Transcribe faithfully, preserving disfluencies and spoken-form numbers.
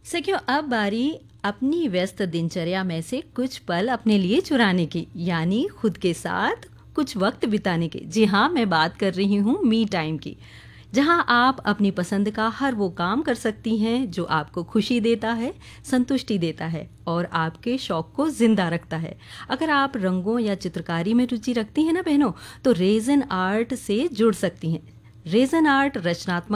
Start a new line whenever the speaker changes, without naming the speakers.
सखियों, अब बारी अपनी व्यस्त दिनचर्या में से कुछ पल अपने लिए चुराने की, यानी खुद के साथ कुछ वक्त बिताने की। जी हाँ, मैं बात कर रही हूँ मी टाइम की, जहाँ आप अपनी पसंद का हर वो काम कर सकती हैं जो आपको खुशी देता है, संतुष्टि देता है और आपके शौक को जिंदा रखता है। अगर आप रंगों या चित्रकारी में रुचि रखती हैं ना बहनों, तो रेजन आर्ट से जुड़ सकती हैं। रेजन आर्ट रचनात्मक